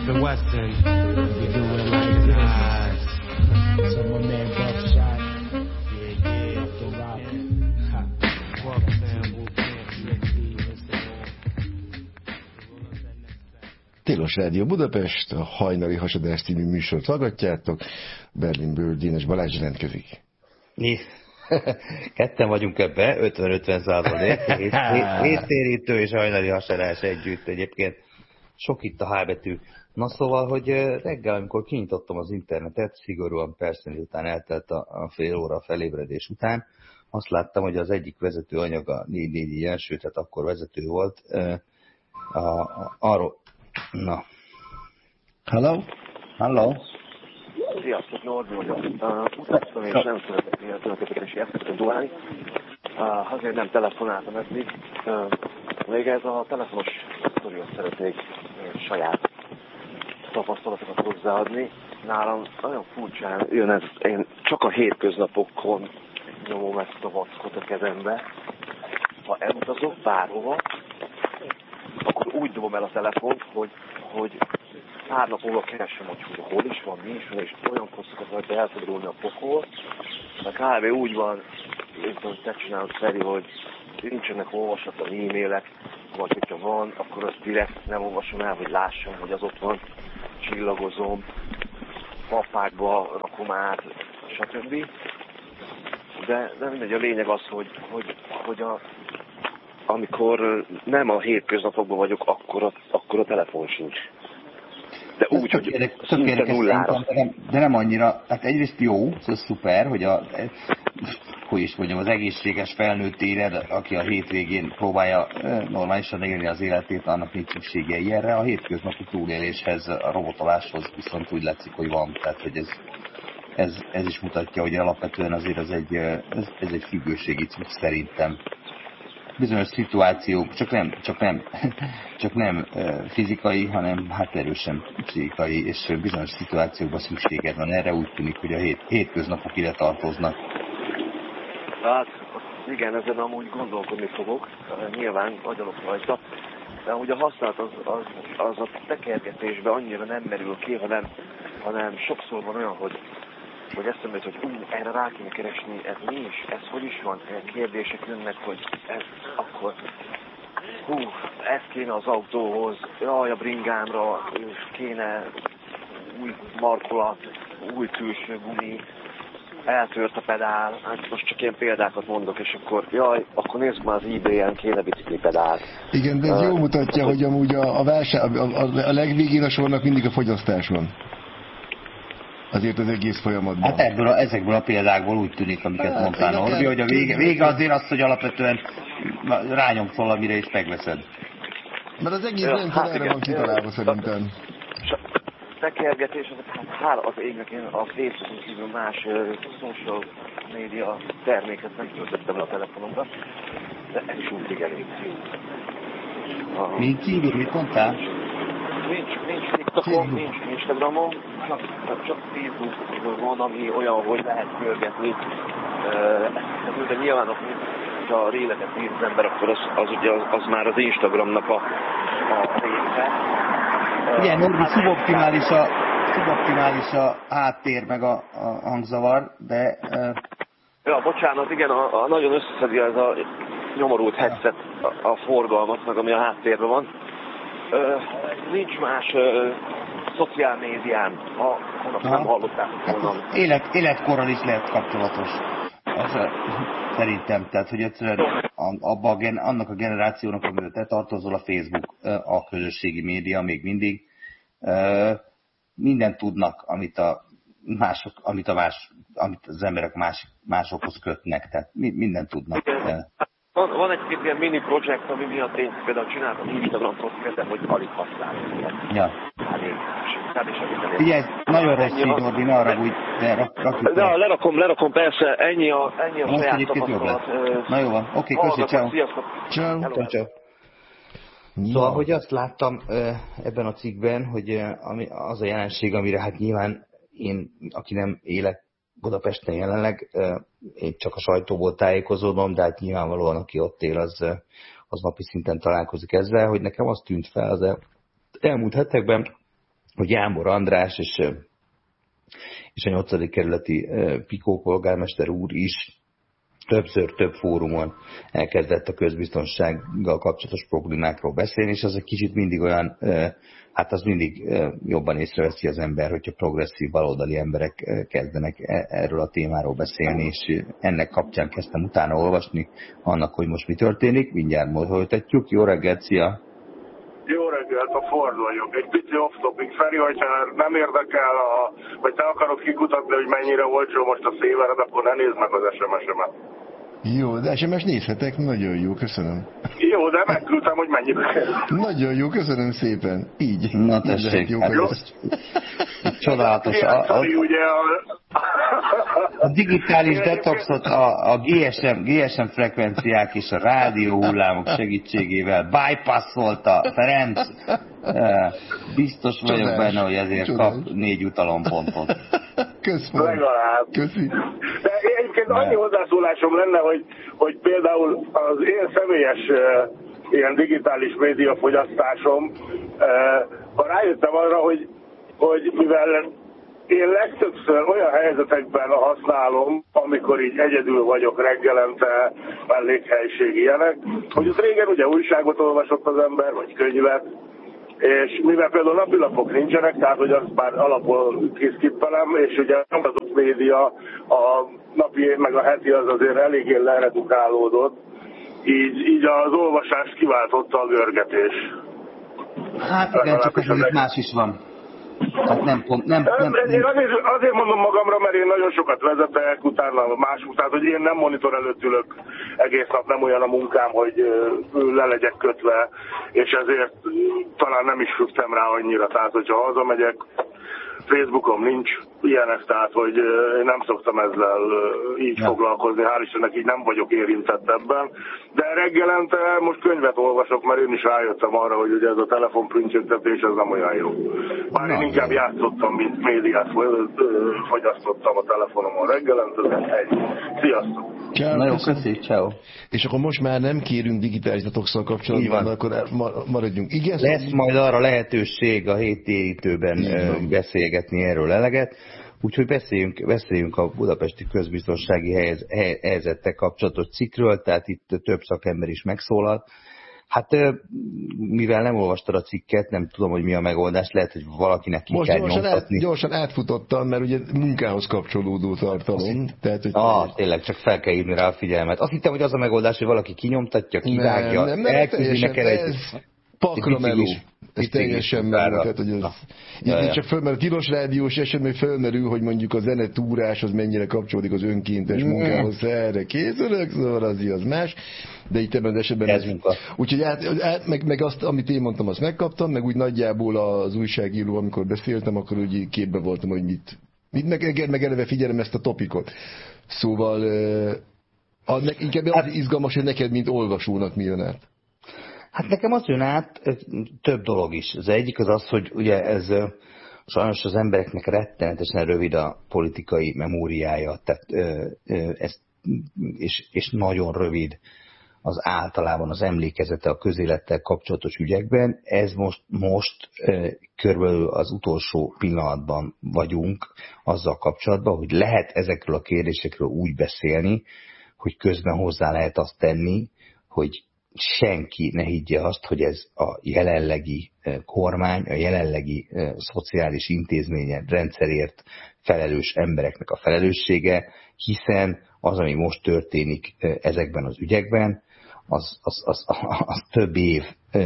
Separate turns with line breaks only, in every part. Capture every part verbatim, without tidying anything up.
Smith and Wesson. We do it like Nas.
So my man Buckshot. Yeah, yeah, off the rock. Ha. Bucktown, Wu-Tang,
Tilos Rádió Budapest, a Hajnali Hasadás című műsort hallgatjátok. Berlinből Dénes Balázs jelentkezik.
Mi? Ketten vagyunk ebbe, ötven-ötven százalék. Résztérítő és hajnali hasadás együtt egyébként. Sok itt a H betű. Na szóval, hogy reggel, amikor kinyitottam az internetet, szigorúan persze, miután eltelt a, a fél óra a felébredés után, azt láttam, hogy az egyik vezető anyaga négy négy első, tehát akkor vezető volt. A, a, arról... Na.
Hello?
Hello?
Sziasztok, Norbi vagyok. Uh, utaztam és nem szeretek ilyen tulajdonképpési eszközöket duálni. Uh, azért nem telefonáltam eddig. Uh, még ez a telefonos sztorihoz szeretnék uh, saját tapasztalatokat hozzáadni. Nálam nagyon furcsán jön ez, én csak a hétköznapokon nyomom ezt a vackot a kezembe. Ha elutazok bárhova, akkor úgy dobom el a telefont, hogy, hogy pár nap múlva keresem, hogy hol is van, mi is van, és olyan kosszokat, hogy el tud rúlni a pokol. De kb. Úgy van, mint ahogy te csinálod, Feri, hogy nincsenek olvasatlan e-mailek, vagy hogyha van, akkor azt direkt nem olvasom el, hogy lássam, hogy az ott van, csillagozom, papákba rakom át, stb. De, de mindegy, a lényeg az, hogy, hogy, hogy a, amikor nem a hétköznapokban vagyok, akkor a, akkor a telefon sincs. De úgy, hogy szinte nullára.
De nem, de nem annyira, hát egyrészt jó, ez szuper, hogy a, hogy is mondjam, az egészséges felnőtt éred, aki a hétvégén próbálja normálisan élni az életét, annak nincs szüksége ilyenre. A hétköznapi túléléshez, a robotoláshoz viszont úgy látszik, hogy van. Tehát, hogy ez, ez, ez is mutatja, hogy alapvetően azért ez egy, ez, ez egy függőségi cucc szerintem. Bizonyos szituációk, csak nem, csak nem, csak nem fizikai, hanem hát erősen pszichikai, és bizonyos szituációkban szükséged van erre, úgy tűnik, hogy a hét, hétköznapok ide tartoznak.
Hát igen, ezen amúgy gondolkodni fogok, nyilván agyalok rajta, de amúgy a használat az, az, az a tekergetésben annyira nem merül ki, hanem, hanem sokszor van olyan, hogy hogy eszembe jut, hogy ú, erre rá kéne keresni, ez mi is, ez hogy is van, kérdések jönnek, hogy ez akkor, hú, ez kéne az autóhoz, jaj, a bringámra kéne új markolat, új külső gumi, eltört a pedál, hát most csak ilyen példákat mondok, és akkor jaj, akkor nézzük már az eBay-en, kéne biciklipedál.
Igen, de ez uh, jól mutatja, hogy amúgy a, a, válság, a, a, a legvégén a sornak mindig a fogyasztás van. Azért az egész folyamatban.
Hát ebből a, ezekből a példákból úgy tűnik, amiket hát, mondtál, Norbi, hogy a vége, vége azért az, hogy alapvetően rányomsz valamire és megveszed.
Mert az egész rendszer hát, erre van kitalálva szerintem.
Tekergetés, hát hála az égnek, én a Facebookon kívül más uh, social media terméket nem töltöttem le a telefonomra, de ez is úgy elég.
Mint kívül, mit mondtál?
Nincs, nincs TikTokon, nincs Instagramon, csak, csak Facebook van, ami olyan, hogy lehet görgetni. De nyilván, ha a réleket néz az ember, akkor az, az, ugye, az, az már az Instagramnak a, a része.
Igen, Norbi, hát, szuboptimális, a, szuboptimális a háttér meg a, a hangzavar, de... Uh...
Ja, bocsánat, igen, a, a nagyon összeszedi ez a nyomorult headset a, a forgalmat, meg ami a háttérben van. Uh, nincs más uh, szociál médián, ha nem hallottátok volna.
Hát élet, életkorral is lehet kapcsolatos. Az, uh, szerintem, tehát, hogy egyszerűen abba a gen, annak a generációnak, amiről te tartozol, a Facebook, uh, a közösségi média még mindig, uh, mindent tudnak, amit a mások, amit a más, amit az emberek más, másokhoz kötnek, tehát mi, mindent tudnak. Uh,
Van, van egy ilyen mini projekt, ami miatt én például csináltam Instagram profilt, hogy alig használom.
Ja. Figyelj, nagyon rossz így, Norbi, ne arra úgy, de rak, rakjuk
le. De lerakom, lerakom, persze, ennyi a, ennyi a saját
tapasztalat. Na jó van, oké, köszi, ciao.
Ciao.
Ciao. Szóval, hogy azt láttam ebben a cikkben, hogy az a jelenség, amire hát nyilván én, aki nem élek Budapesten jelenleg, én csak a sajtóból tájékozódom, de hát nyilvánvalóan aki ott él, az, az napi szinten találkozik ezzel, hogy nekem azt tűnt fel az elmúlt hetekben, hogy Jámbor András és, és a nyolcadik kerületi Pikó polgármester úr is többször, több fórumon elkezdett a közbiztonsággal kapcsolatos problémákról beszélni, és az egy kicsit mindig olyan, hát az mindig jobban észreveszi az ember, hogyha progresszív baloldali emberek kezdenek erről a témáról beszélni, és ennek kapcsán kezdtem utána olvasni annak, hogy most mi történik. Mindjárt folytatjuk. Jó reggelt, szia!
Jó reggelt, a Ford vagyok. Egy pici off-topic, Feri, hogyha nem érdekel, a, vagy te akarod kikutatni, hogy mennyire olcsó most a szévered, akkor ne nézd meg az es em es-emet.
Jó, de es em es nézhetek, nagyon jó, köszönöm.
Jó, de megküldtem, hogy mennyibe kell.
Nagyon jó, köszönöm szépen. Így.
Na tessék,
jó,
jó. Csodálatos. A, a,
ugye a...
a digitális detoxot a, a gé es em, gé es em frekvenciák és a rádió hullámok segítségével bypasszolta Ferenc. Biztos vagyok Csodás. benne, hogy ezért Csodás. kap négy utalompontot.
Köszönöm.
Legalább.
Köszi.
De egyébként annyi hozzászólásom lenne, hogy, hogy például az én személyes uh, ilyen digitális média fogyasztásom, uh, rájöttem arra, hogy, hogy mivel én legtöbbször olyan helyzetekben használom, amikor így egyedül vagyok reggelente, mellékhelyiség ilyenek, hogy ott régen ugye újságot olvasott az ember, vagy könyvet, és mivel például napilapok nincsenek, tehát hogy azt már alapból kiszkippelem, és ugye nem az ott média, a napi meg a heti az azért eléggé leredukálódott, így, így az olvasást kiváltotta a görgetés.
Hát igen, csak ez más is van. Hát nem, nem, nem, nem.
Én azért, azért mondom magamra, mert én nagyon sokat vezetek, utána más, tehát hogy én nem monitor előtt ülök egész nap, nem olyan a munkám, hogy le legyek kötve, és ezért talán nem is fügtem rá annyira, tehát hogyha hazamegyek, Facebookom nincs ilyenek, tehát hogy én nem szoktam ezzel így ja. foglalkozni, hál' Istennek így nem vagyok érintett ebben. De reggelente most könyvet olvasok, mert én is rájöttem arra, hogy ugye ez a telefonprüntjögtetés ez nem olyan jó. Már én inkább játszottam, mint médiát fogyasztottam a telefonomon reggelente, de egy. Sziasztok!
Ciao, Na jó, köszi, ciao.
És akkor most már nem kérünk digitális detoxsal kapcsolatban, akkor maradjunk. Igen,
lesz majd arra lehetőség a héttérítőben beszélgetni erről eleget, úgyhogy beszéljünk, beszéljünk a budapesti közbiztonsági helyz, helyzettel kapcsolatos cikkről, tehát itt több szakember is megszólal. Hát mivel nem olvastad a cikket, nem tudom, hogy mi a megoldás, lehet, hogy valakinek ki
Most
kell
gyorsan
nyomtatni.
Át, gyorsan átfutottam, mert ugye munkához kapcsolódó tartalom. Tehát, hogy
ah, tényleg, csak fel kell írni rá a figyelmet. Azt hittem, hogy az a megoldás, hogy valaki kinyomtatja, kivágja,
nem, nem,
elküldi neked egy...
Pakra ez teljesen meló, tehát hogy ez... Ja, ja. Csak fölmerül, a tilos rádiós esetben fölmerül, hogy mondjuk a zenetúrás az mennyire kapcsolódik az önkéntes mm. munkához, erre készülök, szóval az, az más, de itt ebben az esetben ez... ez úgyhogy át, át, meg, meg azt, amit én mondtam, azt megkaptam, meg úgy nagyjából az újságíró, amikor beszéltem, akkor úgy képben voltam, hogy mit... mit meg, meg eleve figyelem ezt a topikot. Szóval uh, inkább az hát, izgalmas, hogy neked, mint olvasónak mi jön át.
Hát nekem az jön át, több dolog is. Az egyik az az, hogy ugye ez sajnos az embereknek rettenetesen rövid a politikai memóriája, tehát ez, és, és nagyon rövid az általában az emlékezete a közélettel kapcsolatos ügyekben. Ez most, most körülbelül az utolsó pillanatban vagyunk azzal kapcsolatban, hogy lehet ezekről a kérdésekről úgy beszélni, hogy közben hozzá lehet azt tenni, hogy senki ne higgye azt, hogy ez a jelenlegi kormány, a jelenlegi szociális intézményen, rendszerért felelős embereknek a felelőssége, hiszen az, ami most történik ezekben az ügyekben, az, az, az, az több év,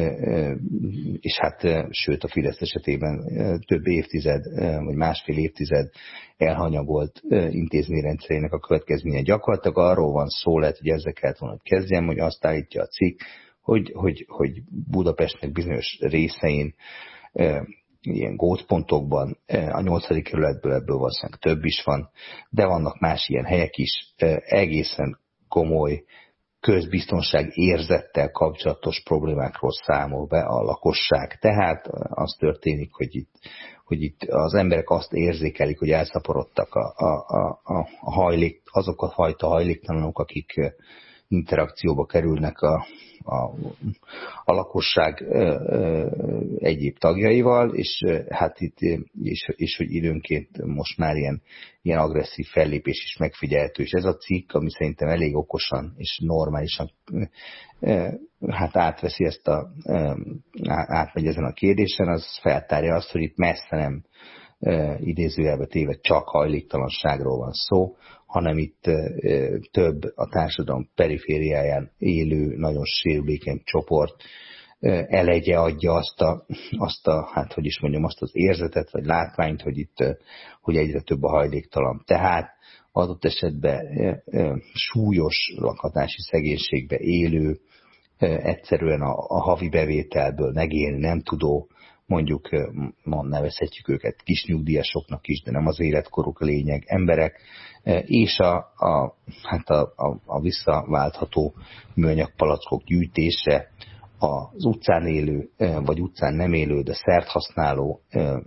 és hát sőt a Fidesz esetében több évtized, vagy másfél évtized elhanyagolt intézményrendszerének a következménye. Gyakorlatilag arról van szó, lehet, hogy ezzel kellett volna, hogy kezdjem, hogy azt állítja a cikk, hogy, hogy, hogy Budapestnek bizonyos részein, ilyen gócpontokban, a nyolcadik kerületből ebből valószínűleg több is van, de vannak más ilyen helyek is, egészen komoly közbiztonság érzettel kapcsolatos problémákról számol be a lakosság. Tehát az történik, hogy itt, hogy itt az emberek azt érzékelik, hogy elszaporodtak a, a, a, a hajlék, azok a fajta hajléktalanok, akik interakcióba kerülnek a, a, a lakosság egyéb tagjaival, és hát itt, és, és hogy időnként most már ilyen, ilyen agresszív fellépés is megfigyelhető, és ez a cikk, ami szerintem elég okosan és normálisan hát átveszi ezt a, átmegy ezen a kérdésen, az feltárja azt, hogy itt messze nem idézőjelbe téve csak hajléktalanságról van szó, hanem itt több a társadalom perifériáján élő, nagyon sérülékeny csoport elegye adja azt a, azt a, hát hogy is mondjam, azt az érzetet, vagy látványt, hogy itt, hogy egyre több a hajléktalan. Tehát adott esetben súlyos lakhatási szegénységbe élő, egyszerűen a, a havi bevételből megélni nem tudó, mondjuk ma nevezhetjük őket kisnyugdíjasoknak is, de nem az életkoruk a lényeg, emberek, és a, a, hát a, a, a visszaváltható műanyag palackok gyűjtése, az utcán élő, vagy utcán nem élő, de szert használó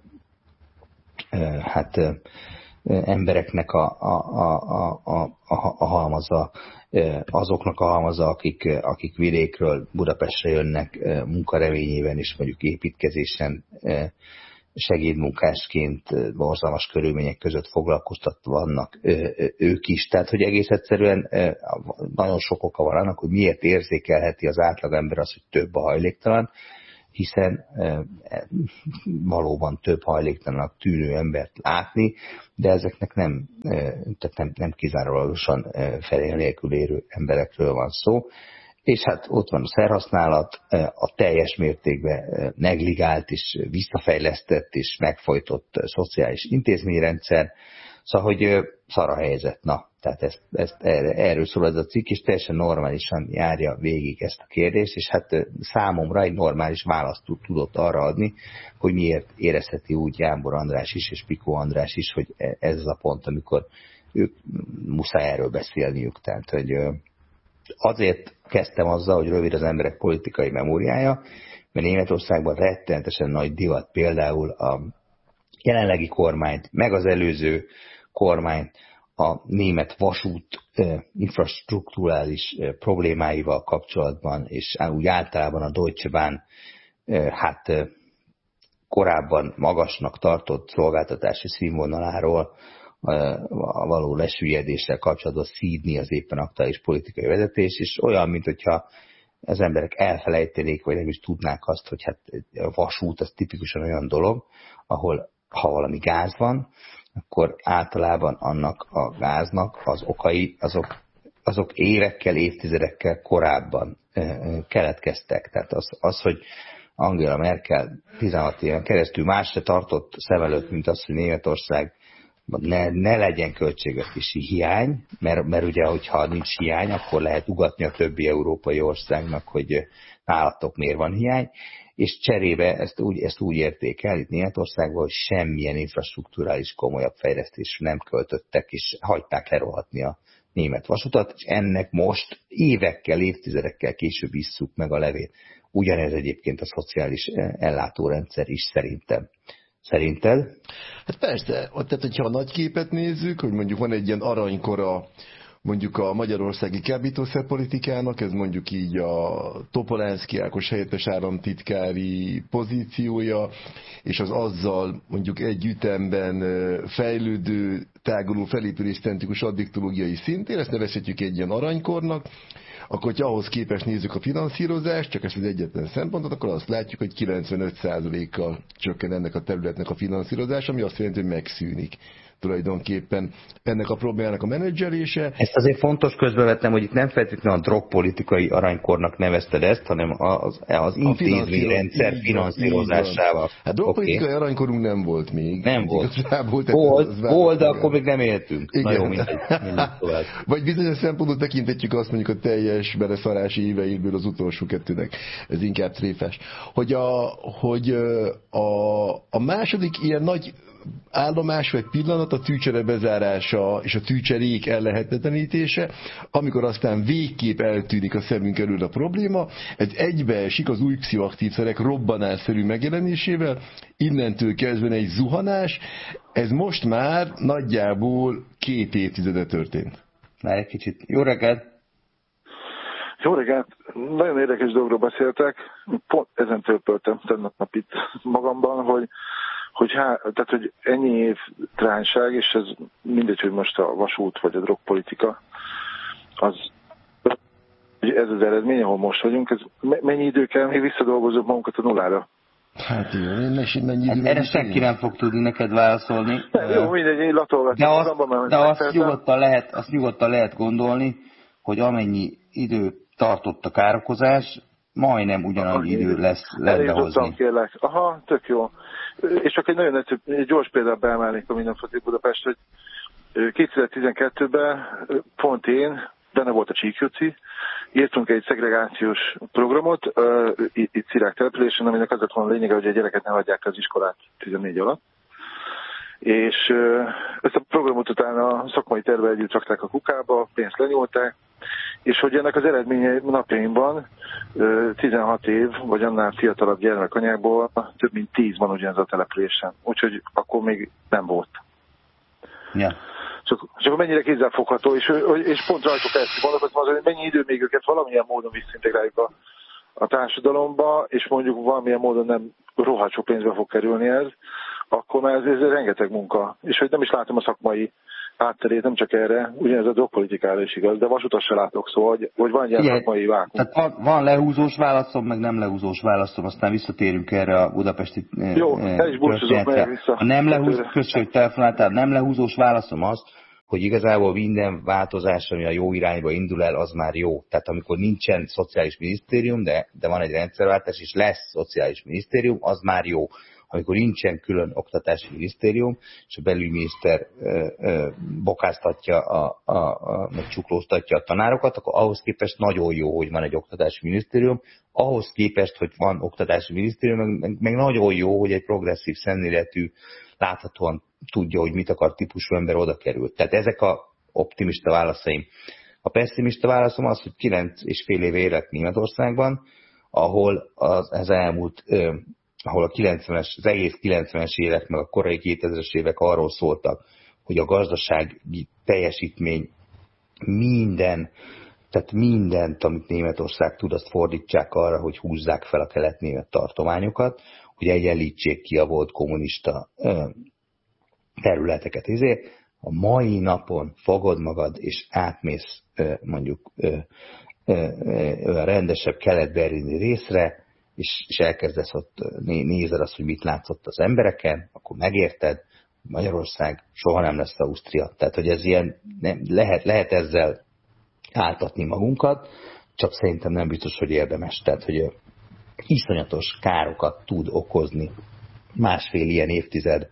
hát embereknek a, a, a, a, a, a halmaza, azoknak a halmaza, akik, akik vidékről Budapestre jönnek munkareményében és mondjuk építkezésen segédmunkásként borzalmas körülmények között foglalkoztatva vannak ők is. Tehát, hogy egész egyszerűen nagyon sok oka van annak, hogy miért érzékelheti az átlagember az, hogy több a hajléktalan, hiszen valóban több hajléktalannak tűnő embert látni, de ezeknek nem, tehát nem, nem kizárólagosan felél nélkül érő emberekről van szó. És hát ott van a szerhasználat, a teljes mértékben negligált és visszafejlesztett és megfojtott szociális intézményrendszer, szóval, hogy szar a helyzet. Na, tehát ezt, ezt, erről szól ez a cikk, és teljesen normálisan járja végig ezt a kérdést, és hát számomra egy normális választ tudott arra adni, hogy miért érezheti úgy Jámbor András is, és Picó András is, hogy ez az a pont, amikor ők muszáj erről beszélniük. Tehát, hogy azért kezdtem azzal, hogy rövid az emberek politikai memóriája, mert Németországban rettenetesen nagy divat például a jelenlegi kormányt, meg az előző kormányt a német vasút infrastrukturális problémáival kapcsolatban, és úgy általában a Deutsche Bahn hát korábban magasnak tartott szolgáltatási színvonaláról a való lesüllyedéssel kapcsolatban szídni az éppen aktuális politikai vezetés, és olyan, mint hogyha az emberek elfelejtenék, vagy nem is tudnák azt, hogy hát a vasút az tipikusan olyan dolog, ahol ha valami gáz van, akkor általában annak a gáznak az okai, azok, azok évekkel, évtizedekkel korábban keletkeztek. Tehát az, az, hogy Angela Merkel tizenhat éven keresztül más se tartott szem előtt, mint az, hogy Németország ne, ne legyen költségvetési hiány, mert, mert ugye, hogyha nincs hiány, akkor lehet ugatni a többi európai országnak, hogy nálatok miért van hiány, és cserébe ezt úgy, ezt úgy értékel itt Németországban, hogy semmilyen infrastrukturális komolyabb fejlesztésre nem költöttek, és hagyták lerohatni a német vasutat, és ennek most évekkel, évtizedekkel később isszuk meg a levét. Ugyanez egyébként a szociális ellátórendszer is szerintem. Szerinted?
Hát persze, tehát hogyha a nagy képet nézzük, hogy mondjuk van egy ilyen aranykora mondjuk a magyarországi kábítószerpolitikának, ez mondjuk így a Topolánszky Ákos helyettes államtitkári pozíciója, és az azzal mondjuk egy ütemben fejlődő, táguló felépüléscentrikus addiktológiai szintén, ezt nevezhetjük egy ilyen aranykornak, akkor, hogyha ahhoz képest nézzük a finanszírozást, csak ezt az egyetlen szempontot, akkor azt látjuk, hogy kilencvenöt százalékkal csökken ennek a területnek a finanszírozása, ami azt jelenti, hogy megszűnik tulajdonképpen ennek a problémának a menedzselése.
Ezt azért fontos közbevetnem, hogy itt nem feltétlenül a drogpolitikai aranykornak nevezted ezt, hanem az, az intézményrendszer finanszírozásával.
Hát drogpolitikai okay. aranykorunk nem volt még.
Nem volt. Volt, volt, de akkor még nem éltünk.
Igen.
Na jó, mindegy, mindegy tovább.
Vagy bizonyos szempontból tekintetjük azt mondjuk a teljes beleszarási éveiből az utolsó kettőnek. Ez inkább tréfás. Hogy a, hogy a, a második ilyen nagy állomás vagy pillanat a tűcsere bezárása és a tűcserék ellehetetlenítése, amikor aztán végképp eltűnik a szemünk elől a probléma, ez egybeesik az új pszichoaktív szerek robbanásszerű megjelenésével, innentől kezdve egy zuhanás, ez most már nagyjából két évtizede történt.
Már egy kicsit. Jó reggelt!
Jó reggelt! Nagyon érdekes dolgokról beszéltek. Pont ezen törpöltem tegnap itt magamban, hogy, hogy, há, tehát, hogy ennyi év trányság, és ez mindegy, hogy most a vasút vagy a drogpolitika, az ez az eredmény, ahol most vagyunk. Ez mennyi idő kell, még visszadolgozzuk magunkat a nullára?
Hát jó, én is mennyi idő.
Erre senki nem fog tudni neked válaszolni.
Nem, jó, mindegy, én latolgatom.
De, azt, magamban, de azt, nyugodtan lehet, azt nyugodtan lehet gondolni, hogy amennyi idő tartott a károkozás, majdnem ugyanannyi idő lesz lehozni.
Kérlek. Aha, tök jó. És csak egy nagyon egyszerű, egy gyors példát beemelnék a Mindenfoti Budapest, hogy kétezer-tizenkettőben pont én, benne volt a Csíkjóci, írtunk egy szegregációs programot uh, itt Szirák településen, aminek az lett volna a lényege, hogy a gyereket ne hagyják az iskolát tizennégy alatt. És uh, ezt a programot utána a szakmai tervvel együtt rakták a kukába, pénzt lenyúlták, és hogy ennek az eredménye napjainkban uh, tizenhat év, vagy annál fiatalabb gyermekanyákból több mint tíz van ugyanez a településen. Úgyhogy akkor még nem volt.
Ja.
Csak, csak mennyire kézzelfogható, és, és pont rajtuk ezt gondolkozom azon, hogy mennyi idő még őket valamilyen módon visszaintegráljuk a, a társadalomba, és mondjuk valamilyen módon nem rohadt sok pénzbe fog kerülni ez, akkor már ez, ez rengeteg munka. És hogy nem is látom a szakmai hátterét, nem csak erre, ugyanez a drogpolitikára is igaz, de vasutat se látok, szóval, hogy, hogy van ilyen igen, szakmai vákum.
Tehát van, van lehúzós válaszom, meg nem lehúzós válaszom, aztán visszatérünk erre a budapesti
Jó, el is búcsúzok meg vissza.
A nem lehúzós, köszönjük, hogy telefonáltál, nem lehúzós válaszom az, hogy igazából minden változás, ami a jó irányba indul el, az már jó. Tehát amikor nincsen szociális minisztérium, de, de van egy rendszerváltás, és lesz szociális minisztérium, az már jó. Amikor nincsen külön oktatási minisztérium, és a belügyminiszter ö, ö, bokáztatja, a, a, a, meg csuklóztatja a tanárokat, akkor ahhoz képest nagyon jó, hogy van egy oktatási minisztérium. Ahhoz képest, hogy van oktatási minisztérium, meg, meg nagyon jó, hogy egy progresszív szemléletű, láthatóan tudja, hogy mit akar típusú ember oda került. Tehát ezek a optimista válaszaim. A pessimista válaszom az, hogy kilenc és fél éve élek Németországban, ahol az, az elmúlt, ö, ahol a kilencvenes, az egész kilencvenes évek, meg a korai kétezres évek arról szóltak, hogy a gazdasági teljesítmény minden, tehát mindent, amit Németország tud, azt fordítsák arra, hogy húzzák fel a kelet-német tartományokat, hogy egyenlítsék ki a volt kommunista ö, területeket. Ezért a mai napon fogod magad, és átmész mondjuk a rendesebb kelet-berlini részre, és, és elkezdesz ott nézed azt, hogy mit látszott az embereken, akkor megérted, hogy Magyarország soha nem lesz Ausztria. Tehát, hogy ez ilyen, nem, lehet, lehet ezzel áltatni magunkat, csak szerintem nem biztos, hogy érdemes. Tehát, hogy iszonyatos károkat tud okozni másfél ilyen évtized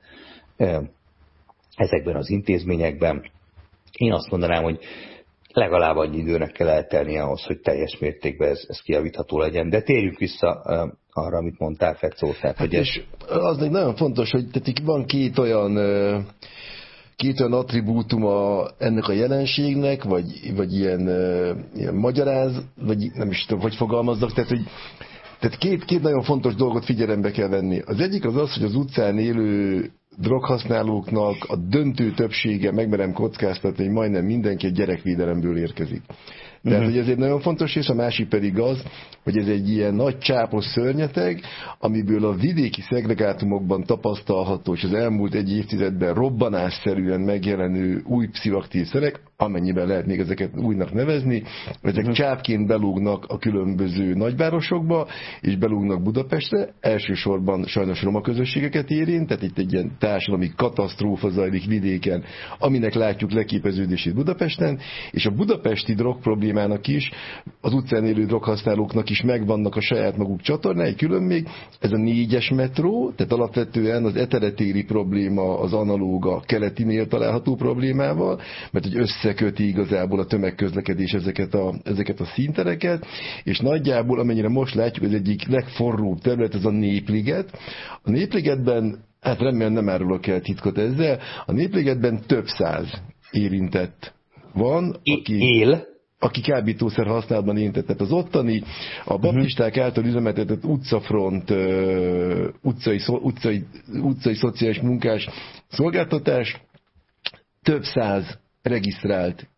ezekben az intézményekben. Én azt mondanám, hogy legalább annyi időnek kell eltelnie ahhoz, hogy teljes mértékben ez, ez kijavítható legyen. De térjünk vissza uh, arra, amit mondtál, Fecó. Tehát,
hát hogy és ez... az még nagyon fontos, hogy tehát van két olyan uh, két olyan attribútuma ennek a jelenségnek, vagy, vagy ilyen, uh, ilyen magyaráz, vagy nem is tudom, hogy fogalmazzak, tehát, hogy tehát két, két nagyon fontos dolgot figyelembe kell venni. Az egyik az az, hogy az utcán élő droghasználóknak a döntő többsége, megmerem kockáztatni, hogy majdnem mindenki egy gyerekvédelemből érkezik. Tehát, uh-huh. hogy ez egy nagyon fontos rész, a másik pedig az, hogy ez egy ilyen nagy csápos szörnyeteg, amiből a vidéki szegregátumokban tapasztalható, és az elmúlt egy évtizedben robbanásszerűen megjelenő új pszichoaktív szerek, amennyiben lehet még ezeket újnak nevezni, ezek uh-huh. csápként belúgnak a különböző nagyvárosokba, és belúgnak Budapestre, elsősorban sajnos roma közösségeket érint, tehát itt egy ilyen társadalmi katasztrófa zajlik vidéken, aminek látjuk leképeződését Budapesten, és a budapesti drog problémának is, az utcán élő droghasználóknak is megvannak a saját maguk csatornái, külön még ez a négyes metró, tehát alapvetően az eteretéri probléma az analóg a keletinél található problémával, mert hogy összeköti igazából a tömegközlekedés ezeket a, ezeket a színtereket, és nagyjából, amennyire most látjuk, az egyik legforróbb terület, ez a Népliget. A Népligetben, hát remélem nem árulok el titkot ezzel, a Népligetben több száz érintett van, aki...
Él?
aki kábítószer használatban érintett. Tehát az ottani, a baptisták által üzemeltetett utcafront, uh, utcai, utcai, utcai szociális munkás szolgáltatás több száz regisztrált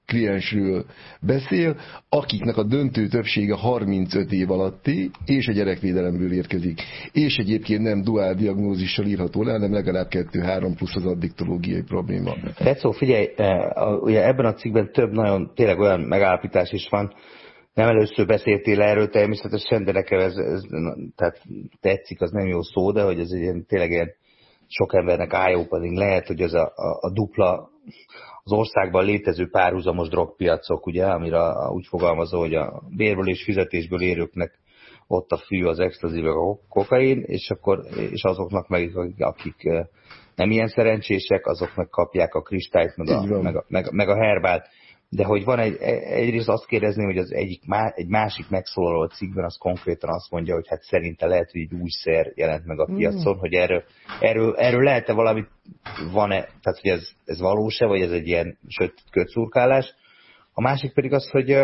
kliensről beszél, akiknek a döntő többsége harmincöt év alatti, és a gyerekvédelemből érkezik. És egyébként nem duál diagnózissal írható le, hanem legalább kettő-három plusz az addiktológiai probléma.
Fecó, figyelj, ugye ebben a cikkben több nagyon tényleg olyan megállapítás is van, nem először beszéltél erről természetesen, de nekem ez, ez tehát tetszik, az nem jó szó, de hogy ez egy ilyen, tényleg ilyen sok embernek eye-opening lehet, hogy az a, a, a dupla, az országban létező párhuzamos drogpiacok, ugye, amire úgy fogalmazó, hogy a bérből és fizetésből érőknek ott a fű, az extazi, meg a kokain, és, akkor, és azoknak meg, akik nem ilyen szerencsések, azoknak kapják a kristályt, meg a, meg a, meg, meg a herbát. De hogy van egy, egyrészt azt kérdezném, hogy az egyik, egy másik megszólaló cikkben az konkrétan azt mondja, hogy hát szerinte lehet, hogy egy új szer jelent meg a piacon, mm. hogy erről, erről, erről lehet-e valami, van-e, tehát hogy ez, ez valós-e, vagy ez egy ilyen sötét kötszurkálás. A másik pedig az, hogy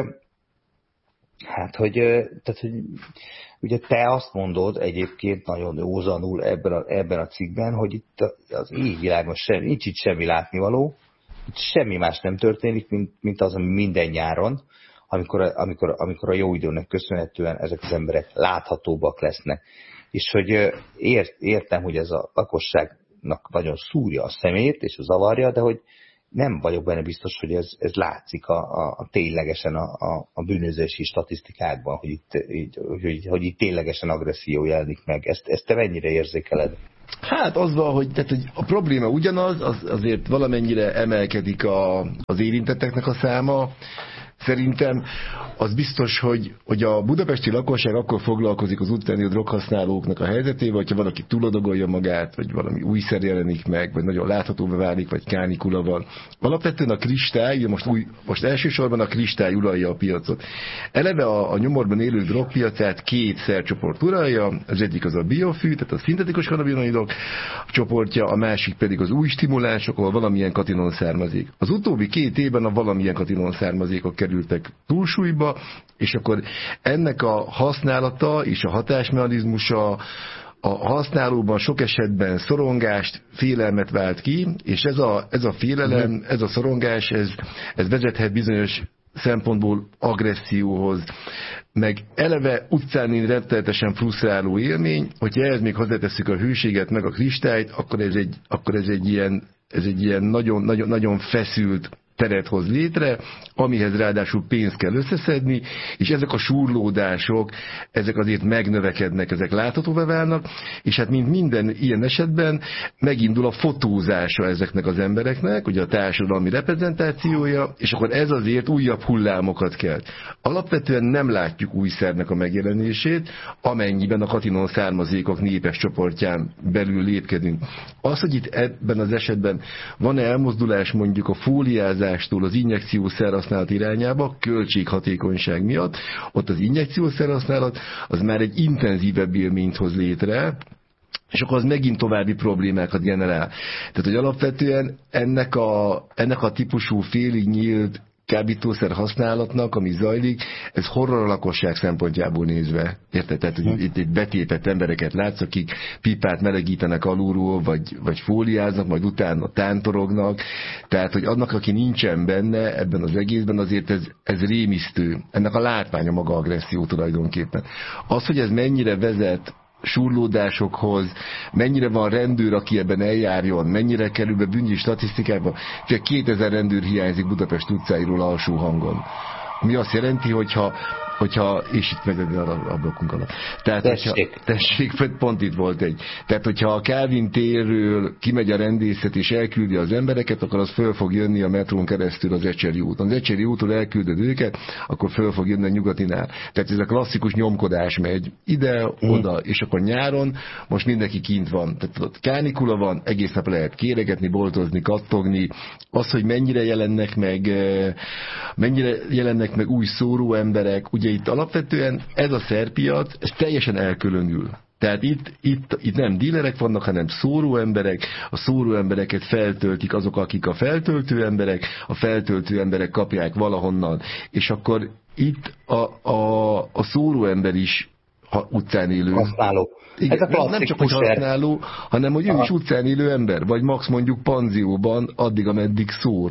hát, hogy, tehát, hogy ugye te azt mondod egyébként nagyon józanul ebben a, ebben a cikkben, hogy itt az égvilágon sem, nincs itt semmi látnivaló, itt semmi más nem történik, mint, mint az, ami minden nyáron, amikor, amikor, amikor a jó időnek köszönhetően ezek az emberek láthatóbbak lesznek. És hogy ért, értem, hogy ez a lakosságnak nagyon szúrja a szemét és a zavarja, de hogy nem vagyok benne biztos, hogy ez, ez látszik a, a, a ténylegesen a, a, a bűnözési statisztikákban, hogy itt, így, hogy, hogy itt ténylegesen agresszió jelenik meg. Ezt, ezt te mennyire érzékeled?
Hát az van, hogy, tehát, hogy a probléma ugyanaz, az, azért valamennyire emelkedik a, az érintetteknek a száma. Szerintem az biztos, hogy, hogy a budapesti lakosság akkor foglalkozik az utáni droghasználóknak a helyzetével, hogyha valaki túladagolja magát, vagy valami újszer jelenik meg, vagy nagyon láthatóvá válik, vagy kánikula van. Alapvetően a kristály, most, új, most elsősorban a kristály uralja a piacot. Eleve a, a nyomorban élő drogpiacát két szercsoport uralja, az egyik az a biofű, tehát a szintetikus kannabinoidok csoportja, a másik pedig az új stimulánsok, ahol valamilyen katinon származik. Az utóbbi két évben a valamilyen katinon származékok kerültek túlsúlyba, és akkor ennek a használata és a hatásmechanizmusa a használóban sok esetben szorongást, félelmet vált ki, és ez a, ez a félelem, ez a szorongás, ez, ez vezethet bizonyos szempontból agresszióhoz, meg eleve utcán én rettenetesen frusztráló élmény, hogyha ehhez még hozzátesszük a hőséget, meg a kristályt, akkor ez egy, akkor ez egy ilyen, ez egy ilyen nagyon, nagyon, nagyon feszült teret hoz létre, amihez ráadásul pénzt kell összeszedni, és ezek a súrlódások, ezek azért megnövekednek, ezek láthatóvá válnak, és hát mint minden ilyen esetben megindul a fotózása ezeknek az embereknek, ugye a társadalmi reprezentációja, és akkor ez azért újabb hullámokat kelt. Alapvetően nem látjuk új szernek a megjelenését, amennyiben a katinon származékok népes csoportján belül lépkedünk. Az, hogy itt ebben az esetben van-e elmozdulás mondjuk a fóliázás az injekciószer használat irányába, költséghatékonyság miatt, ott az injekciószer használat az már egy intenzívebb élményt hoz létre, és akkor az megint további problémákat generál. Tehát, hogy alapvetően ennek a, ennek a típusú félig nyílt kábítószer használatnak, ami zajlik, ez horror a lakosság szempontjából nézve. Érted? Tehát, hogy itt egy betépett embereket látsz, akik pipát melegítenek alulról, vagy, vagy fóliáznak, majd utána tántorognak. Tehát, hogy annak, aki nincsen benne ebben az egészben, azért ez, ez rémisztő. Ennek a látványa maga agresszió tulajdonképpen. Az, hogy ez mennyire vezet súrlódásokhoz, mennyire van rendőr, aki ebben eljárjon, mennyire kerül be bűnügyi statisztikába, csak kétezer rendőr hiányzik Budapest utcáiról alsó hangon. Mi azt jelenti, hogyha hogyha, és itt megy a blokkunk alatt. Tehát, tessék. Hogyha, tessék, pont itt volt egy. Tehát, hogyha a Kálvin térről kimegy a rendészet és elküldi az embereket, akkor az föl fog jönni a metrón keresztül az Ecseri úton. Az Ecseri úton elküldöd őket, akkor föl fog jönni a Nyugatinál. Tehát ez a klasszikus nyomkodás megy ide, mm. oda, és akkor nyáron most mindenki kint van. Tehát ott kánikula van, egész nap lehet kéregetni, boltozni, kattogni. Az, hogy mennyire jelennek meg, mennyire jelennek meg új szóró emberek, ugye itt alapvetően ez a szerpiac, ez teljesen elkülönül. Tehát itt, itt, itt nem dílerek vannak, hanem szóró emberek, a szóró embereket feltöltik azok, akik a feltöltő emberek, a feltöltő emberek kapják valahonnan, és akkor itt a, a, a szóró ember is ha utcán élő.
Használó.
Igen, ez a nem csak, hogy használó, hanem hogy ő is utcán élő ember, vagy max mondjuk panzióban addig, ameddig szór.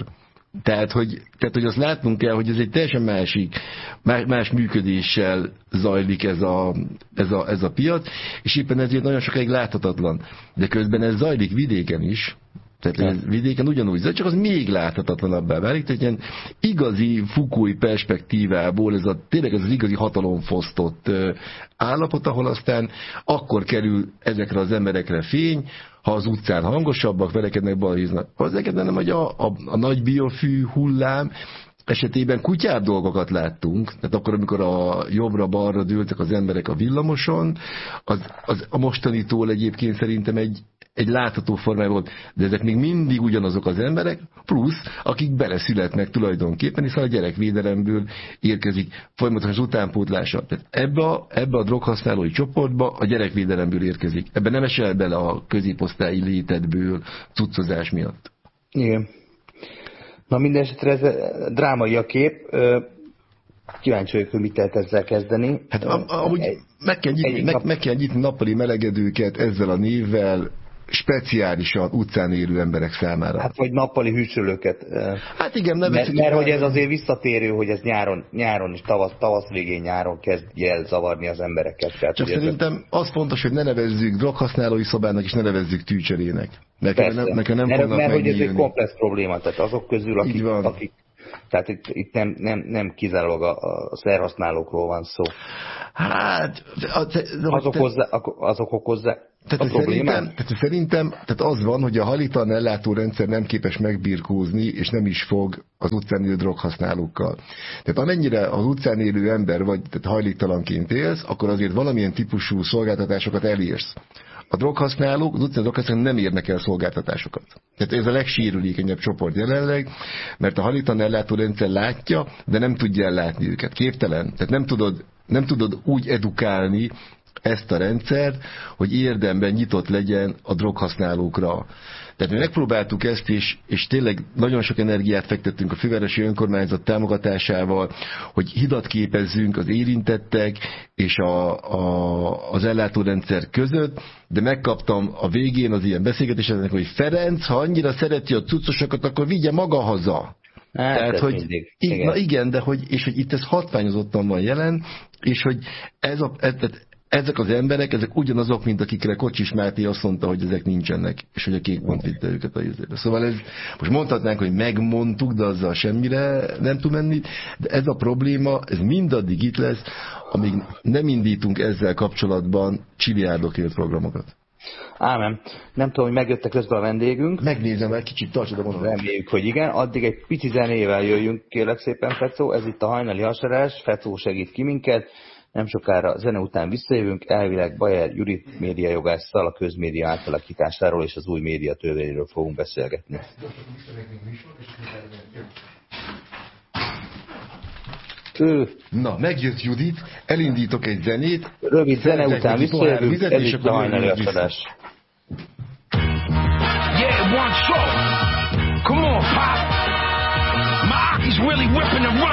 Tehát hogy, tehát, hogy azt látnunk kell, hogy ez egy teljesen másik, más, más működéssel zajlik ez a, ez, a, ez a piac, és éppen ezért nagyon sokáig láthatatlan. De közben ez zajlik vidéken is, tehát ez vidéken ugyanúgy zajlik, csak az még láthatatlanabbá válik, tehát ilyen igazi Fukui perspektívából ez a, tényleg ez az igazi hatalomfosztott állapot, ahol aztán akkor kerül ezekre az emberekre fény, ha az utcán hangosabbak, verekednek, balhíznak. Ezeket nem, hogy a, a, a nagy biofű hullám esetében kutyább dolgokat láttunk, tehát akkor, amikor a jobbra-balra dőltek az emberek a villamoson, az, az a mostanitól egyébként szerintem egy, egy látható formája volt, de ezek még mindig ugyanazok az emberek, plusz, akik beleszületnek tulajdonképpen, hiszen a gyerekvédelemből érkezik folyamatosan az utánpótlása. Tehát ebbe a, ebbe a droghasználói csoportba a gyerekvédelemből érkezik. Ebben nem esel bele a középosztályi létedből cuccozás miatt.
Igen. Na minden esetre ez drámai a kép. Kíváncsi vagyok, hogy mit lehet ezzel kezdeni.
Hát ahogy meg kell nyitni, meg, meg kell nyitni nappali melegedőket ezzel a névvel, speciálisan utcán élő emberek számára.
Hát vagy nappali hűsölőket.
Hát igen, nem
mert, mert hogy ez azért visszatérő, hogy ez nyáron, nyáron és tavasz, tavasz végén nyáron kezdje el zavarni az embereket. Tehát,
csak szerintem ez... az fontos, hogy ne nevezzük droghasználói szobának, és ne nevezzük tűcserének. Mert
Persze.
Ne, nekem nem
mert,
fognak
mert hogy ez egy komplex probléma, tehát azok közül, akik, akik tehát itt, itt nem, nem, nem kizárólag a, a szerhasználókról van szó.
Hát,
azok, te... hozzá, azok okozzák
tehát
a problémát?
Tehát szerintem tehát az van, hogy a hajléktalan ellátórendszer nem képes megbirkózni, és nem is fog az utcán élő droghasználókkal. Tehát amennyire az utcán élő ember vagy, tehát hajléktalanként élsz, akkor azért valamilyen típusú szolgáltatásokat elérsz. A droghasználók, az utcán droghasználók nem érnek el szolgáltatásokat. Tehát ez a legsérülékenyebb csoport jelenleg, mert a hajléktalan ellátórendszer látja, de nem tudja ellátni őket. Képtelen. Tehát nem tudod, nem tudod úgy edukálni ezt a rendszert, hogy érdemben nyitott legyen a droghasználókra. Tehát mi megpróbáltuk ezt, és, és tényleg nagyon sok energiát fektettünk a fővárosi önkormányzat támogatásával, hogy hidat képezzünk az érintettek és a, a, az ellátórendszer között, de megkaptam a végén az ilyen beszélgetéseknek, hogy Ferenc, ha annyira szereti a cuccosokat, akkor vigye maga haza.
Hát,
Tehát, hogy
mindig.
Igen. Na igen, de hogy, és hogy itt ez hatványozottan van jelen, és hogy ez a, ez, ezek az emberek, ezek ugyanazok, mint akikre Kocsis Máté azt mondta, hogy ezek nincsenek, és hogy a Kék Pont vitte őket a jövőre. Szóval ez, most mondhatnánk, hogy megmondtuk, de azzal semmire nem tud menni, de ez a probléma, ez mindaddig itt lesz, amíg nem indítunk ezzel kapcsolatban csiliárdokért programokat.
Ámen. Nem tudom, hogy megjött közben a vendégünk.
Megnézem el, kicsit tartsad a vonalat.
Reméljük, hogy igen. Addig egy pici zenével jöjjünk, kérlek szépen, Fecó. Ez itt a hajnali hasarás. Fecó segít ki minket. Nem sokára zene után visszajövünk. Elvileg Bajer Judit médiajogásszal a közmédia átalakításáról és az új média törvényről fogunk beszélgetni. Ő.
Na, megjött Judit, elindítok egy zenét.
Rövid zene után visszajövünk, ez itt a hajnali hasarás. Yeah, one show. Come on, pop. My Aki's really whipping the run.